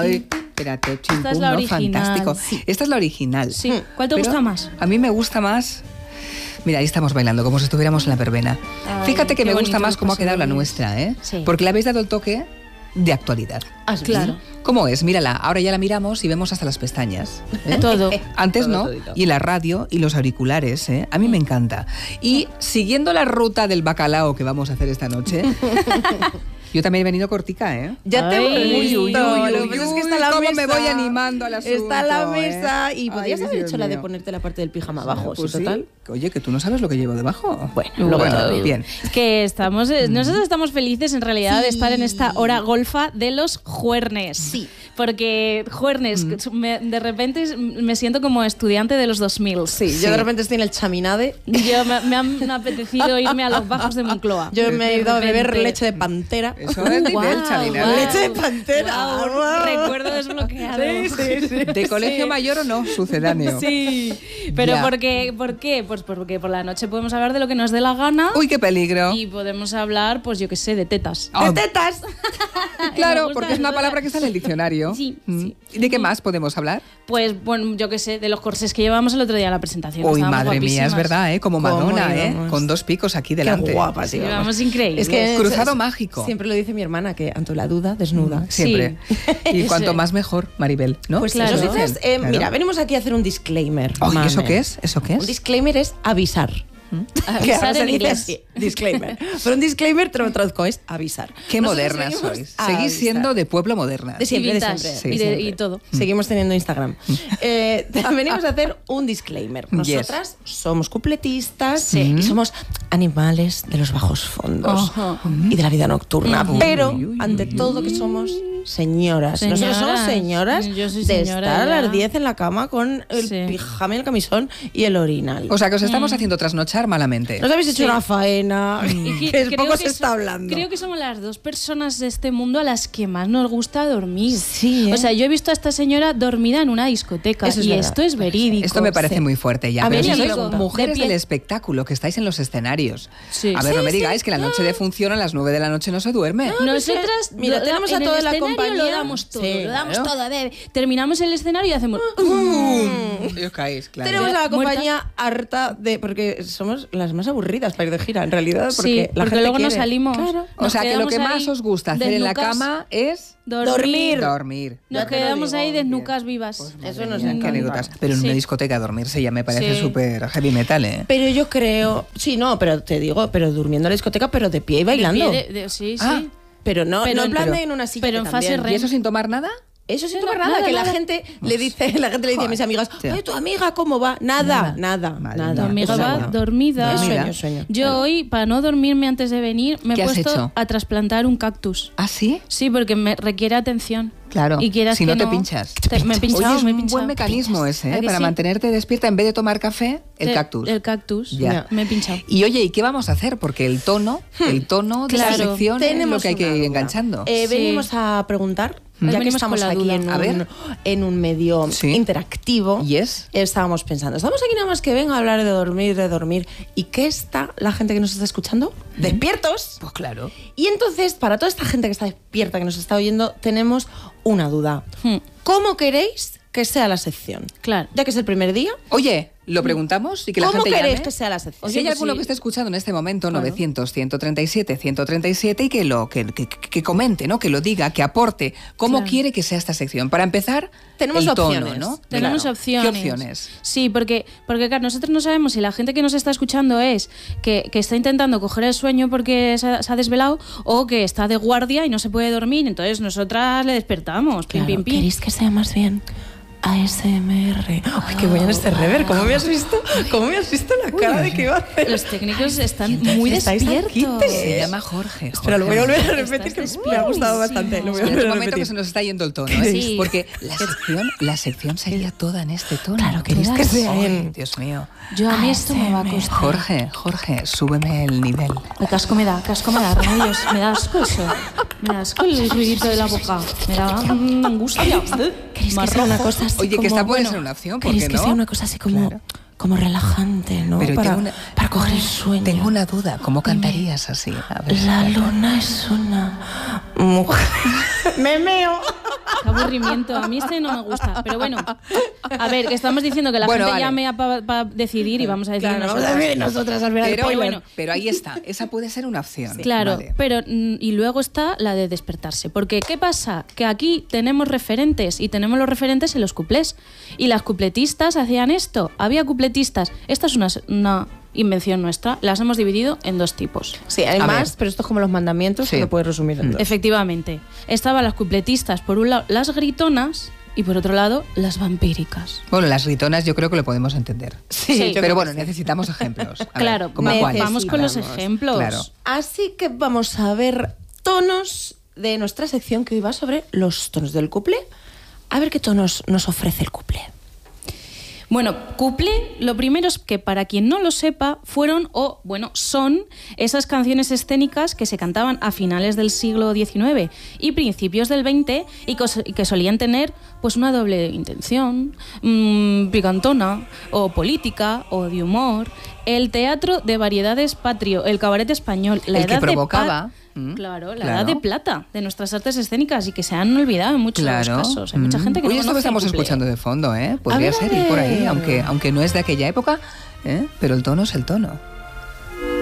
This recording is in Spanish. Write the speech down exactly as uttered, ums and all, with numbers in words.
Ay, espérate, chimpum, Esta es la ¿no? original. Fantástico. Sí. Esta es la original. Sí. ¿Cuál te Pero gusta más? A mí me gusta más... Mira, ahí estamos bailando, como si estuviéramos en la verbena. Ay, Fíjate que qué me gusta bonito más lo cómo ha pasamos. quedado la nuestra, ¿eh? Sí. Porque le habéis dado el toque de actualidad. Ah, sí. Claro. ¿Cómo es? Mírala, ahora ya la miramos y vemos hasta las pestañas. ¿eh? Todo. Antes Todo, no, todito. y la radio y los auriculares, ¿eh? A mí me encanta. Y siguiendo la ruta del bacalao que vamos a hacer esta noche, yo también he venido cortica, ¿eh? Ya te Ay. hemos Uy, visto. uy, uy, Lo que uy, pasa es uy, que está la cómo mesa. me voy animando al asunto, Está la ¿eh? mesa y podrías Ay, haber Dios hecho la de mío. ponerte la parte del pijama abajo, Pues sí, sí. total. Oye, que tú no sabes lo que llevo debajo. Bueno, Bueno, luego te lo digo. bien. Que estamos, eh, nosotros estamos felices en realidad de Sí. estar en esta hora golfa de los juernes. Sí. Porque juernes, me- de repente me siento como estudiante de los dos mil. Sí, Sí. yo de repente estoy en el chaminade. Yo me, me han apetecido irme a los bajos de Moncloa. Yo me he De ido a beber repente. leche de pantera. Eso es nivel, Guau, Chalina. guau. Leche de pantera. Guau, Guau. recuerdo desbloqueado. Sí, sí, sí. ¿De colegio mayor o no? Sucedáneo. Sí, pero Ya. ¿por qué? ¿por qué? Pues porque por la noche podemos hablar de lo que nos dé la gana Uy, qué peligro. y podemos hablar, pues yo qué sé, de tetas. Ah, ¡De tetas! claro, Me gusta, porque es una ¿verdad? palabra que está en el diccionario. Sí, Mm. sí. ¿Y de qué más podemos hablar? Pues bueno, yo qué sé, de los corsés que llevamos el otro día en la presentación. Uy, Estábamos madre mía, es guapísimas. verdad, ¿eh? Como ¿Cómo Madonna, ¿eh? íbamos? Con dos picos aquí Qué delante. guapas Sí, íbamos. vamos increíbles. Es que Cruzado es- mágico. Siempre lo dice mi hermana, que ante la duda, desnuda. Siempre. Y Eso. cuanto más mejor, Maribel, ¿no? Pues Claro. nosotras, eh, Claro. mira, venimos aquí a hacer un disclaimer. Ay, ¿eso mamen. qué es? ¿Eso qué Un es? disclaimer es avisar. Que Avisar ahora se en dice inglés. así, disclaimer. Pero un disclaimer, te lo traduzco, es avisar. Qué Nosotros modernas seguimos sois. a Seguís avisar. siendo de pueblo modernas. De siempre, Y de vintage, siempre. Sí, y, de- siempre. y todo. Seguimos teniendo Instagram. Eh, venimos a hacer un disclaimer. Yes. Nosotras somos cupletistas Sí. y somos animales de los bajos fondos Ajá. y de la vida nocturna. Ujú. Pero, Uy, uy, ante uy, todo, que somos señoras. Nosotros somos Señoras. señoras Yo soy de señora estar a ya. las diez en la cama con el Sí. pijama y el camisón y el orinal. O sea, que os estamos haciendo trasnochar malamente. Nos habéis hecho Sí. una faena Y que, que- creo poco que se so- está hablando. Creo que somos las dos personas de este mundo a las que más nos gusta dormir. Sí, ¿eh? O sea, yo he visto a esta señora dormida en una discoteca Eso es y verdad. esto es verídico. Esto me parece Sí. muy fuerte ya. A Pero ver, si yo sois digo, mujeres de pie- del espectáculo, que estáis en los escenarios. Sí. A ver, Sí, no me sí. digas que la noche de función a las nueve de la noche no se duerme. Nosotras, Mira, lo- tenemos a en el toda la escenario compañía. Lo damos todo, Sí, lo damos claro. todo. A ver, terminamos el escenario y hacemos. Y os caéis, claro. Tenemos a la Muertas. compañía harta de. Porque somos las más aburridas para ir de gira, en realidad. Porque Sí, la porque gente luego no quiere. salimos. Claro. O sea, que lo quedamos que más ahí os gusta hacer en la desnucas. cama es Dormir. dormir. Nos Ya te lo quedamos digo, ahí bien. desnucas vivas. Eso nos Mira, qué encanta. anécdotas. Pero en Sí. una discoteca dormirse ya me parece Sí. súper heavy metal, ¿eh? Pero yo creo. Sí, no, pero te digo, pero durmiendo en la discoteca, pero de pie y bailando. De pie, de- de- sí, Ah, sí. Pero no, Pero no en en- plan pero- de en una silla. pero que en fase también. REM. ¿Y eso sin tomar nada? Eso sin No, tomar nada, nada, que la nada. gente le dice, la gente le dice a mis amigas, Sí. oye, tu amiga, ¿cómo va? Nada, nada, Madre nada. mía. Tu amiga O sea, va bueno. dormida. Es Dormida. sueño, sueño. Yo Claro. hoy, para no dormirme antes de venir, me he ¿Qué has puesto hecho? a trasplantar un cactus. ¿Ah, sí? Sí, porque me requiere atención. Claro. Y quieras Si que no te pinchas. te- me he pinchado, Oye, es me he un pinchado. buen mecanismo ese, ¿A ¿eh? que Para sí? mantenerte despierta en vez de tomar café, el De- cactus. El cactus. Ya. Me he pinchado. Y oye, ¿y qué vamos a hacer? Porque el tono, el tono de la Claro. sección es lo Tenemos que hay que una ir duda. enganchando. Eh, Sí. Venimos a preguntar, ya que Venimos estamos con la aquí duda. en A un, ver. en un medio Sí. interactivo. Yes. Estábamos pensando, estamos aquí nada más que venga a hablar de dormir, de dormir. ¿Y qué está la gente que nos está escuchando? Despiertos. Pues claro. Y entonces, para toda esta gente que está despierta, que nos está oyendo, tenemos una duda. Hmm. ¿Cómo queréis que sea la sección? Claro. Ya que es el primer día, Oye, lo preguntamos y que la ¿cómo gente queréis llame. que sea la sección? O si hay Oye, pues alguno sí. que esté escuchando en este momento, Claro. novecientos, ciento treinta y siete, ciento treinta y siete y que lo que, que, que comente, ¿no? Que lo diga, que aporte cómo Claro. quiere que sea esta sección. Para empezar, Tenemos el tono, opciones. ¿no? Tenemos Claro. opciones. ¿Qué opciones? Sí, porque, porque claro, nosotros no sabemos si la gente que nos está escuchando es que, que está intentando coger el sueño porque se ha, se ha desvelado o que está de guardia y no se puede dormir. Entonces nosotras le despertamos. Pim, Claro, pim, pim. ¿queréis que sea más bien A S M R? Ay, qué bueno este rever. ¿Cómo me has visto? ¿Cómo me has visto la cara de que iba a hacer? Los técnicos están muy estáis despiertos. aquí? Se llama Jorge. Espera, lo voy a volver a Estás repetir, que me ha despiertísimo. gustado bastante. Lo voy a Espera volver un a momento que repetir. se nos está yendo el tono, ¿eh? Sí. Porque la sección, la sección sería toda en este tono. Claro, queréis que Todas. sea Ay, en... Dios mío. Yo a mí esto me va a costar. Jorge, Jorge, súbeme el nivel. El casco me da, casco me da, remedios. Me da asco eso. Me da asco el ruidito de la boca. Me da mm, angustia. ¿Queréis Más que sea una rojo. cosa así Oye, que como- esta puede bueno, ser una opción, ¿por ¿queréis qué que no? sea una cosa así como, Claro. como relajante, ¿no? Pero para, tengo una- para coger el sueño. Tengo una duda, ¿cómo cantarías así? A ver. La luna es una mujer. ¡Me meo! Qué aburrimiento, a mí este no me gusta. Pero bueno, a ver, que estamos diciendo que la Bueno, gente vale. llame para decidir y vamos a decir Claro, nosotros. vamos a ver nosotras al ver Pero, spoiler. bueno, pero ahí está, esa puede ser una opción. Claro, Vale. pero mm, y luego está la de despertarse. Porque, ¿qué pasa? Que aquí tenemos referentes y tenemos los referentes en los cuplés. Y las cupletistas hacían esto. Había cupletistas. Esta es una, una invención nuestra. Las hemos dividido en dos tipos. Sí, hay A más, ver. pero esto es como los mandamientos, Sí. que lo puedes resumir en dos. Efectivamente. Estaban las cupletistas, por un lado, las gritonas y por otro lado, las vampíricas. Bueno, las gritonas yo creo que lo podemos entender. Sí, yo pero creo bueno, que sí. necesitamos ejemplos. A ver, Claro, ¿cómo a cuáles? vamos con los Necesitamos. ejemplos. Claro. Así que vamos a ver tonos de nuestra sección que hoy va sobre los tonos del cuplé. A ver qué tonos nos ofrece el cuplé. Bueno, cuplé, lo primero es que para quien no lo sepa, fueron o, bueno, son esas canciones escénicas que se cantaban a finales del siglo diecinueve y principios del veinte y que, y que solían tener pues una doble intención, mmm, picantona, o política, o de humor. El teatro de variedades patrio, el cabaret español, la El que edad de provocaba, pa- mm, Claro, la claro. edad de plata de nuestras artes escénicas y que se han olvidado en muchos Claro. casos. Hay mucha Mm. gente que Oye, no esto que conoce el estamos cuplé. escuchando de fondo, ¿eh? Podría ver, ser a ir por ahí, ver. aunque, aunque no es de aquella época, ¿eh? Pero el tono es el tono.